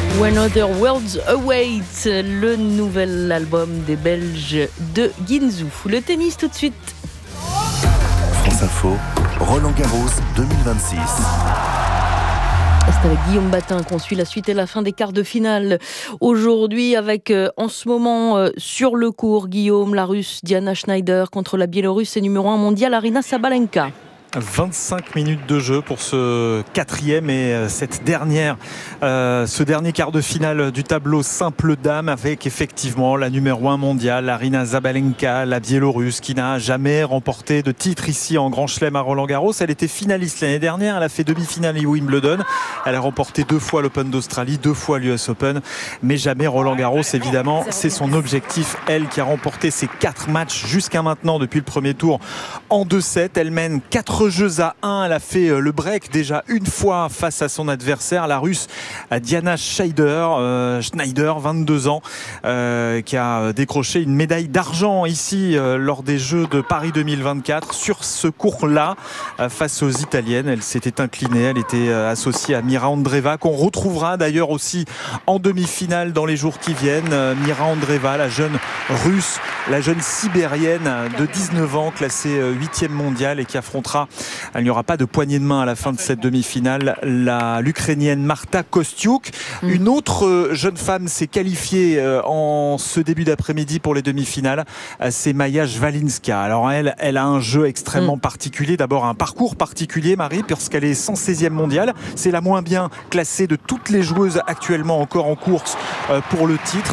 When Other Worlds Await, le nouvel album des Belges de Ginzou. Le tennis tout de suite. France Info, Roland Garros 2026. C'est avec Guillaume Batin qu'on suit la suite et la fin des quarts de finale. Aujourd'hui, avec en ce moment sur le court, Guillaume, la Russe Diana Schneider contre la Biélorusse et numéro 1 mondial Aryna Sabalenka. 25 minutes de jeu pour ce quatrième et ce dernier quart de finale du tableau simple dame, avec effectivement la numéro 1 mondiale Aryna Sabalenka, la Biélorusse, qui n'a jamais remporté de titre ici en Grand Chelem à Roland-Garros. Elle était finaliste l'année dernière, elle a fait demi-finale à Wimbledon, elle a remporté 2 fois l'Open d'Australie, 2 fois l'US Open, mais jamais Roland-Garros. Évidemment, c'est son objectif, elle qui a remporté ses 4 matchs jusqu'à maintenant depuis le premier tour en 2-7. Elle mène 4 jeux à 1. Elle a fait le break déjà une fois face à son adversaire, la Russe Diana Schneider, 22 ans, qui a décroché une médaille d'argent ici lors des Jeux de Paris 2024 sur ce court-là face aux Italiennes. Elle s'était inclinée, elle était associée à Mira Andreeva, qu'on retrouvera d'ailleurs aussi en demi-finale dans les jours qui viennent. Mira Andreeva, la jeune Russe, la jeune Sibérienne de 19 ans, classée 8e mondiale et qui affrontera, il n'y aura pas de poignée de main à la fin de cette demi-finale, l'Ukrainienne Marta Kostyuk. Une autre jeune femme s'est qualifiée en ce début d'après-midi pour les demi-finales, c'est Maya Jvalinska. Alors elle a un jeu extrêmement particulier, d'abord un parcours particulier, Marie, puisqu'elle est 116e mondiale, c'est la moins bien classée de toutes les joueuses actuellement encore en course pour le titre.